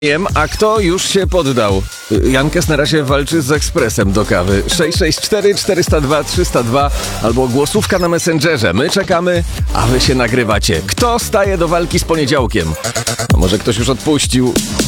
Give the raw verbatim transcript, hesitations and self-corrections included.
Wiem, a kto już się poddał? Jankes na razie walczy z ekspresem do kawy. sześć sześć cztery cztery zero dwa trzy zero dwa albo głosówka na Messengerze. My czekamy, a wy się nagrywacie. Kto staje do walki z poniedziałkiem? A może ktoś już odpuścił?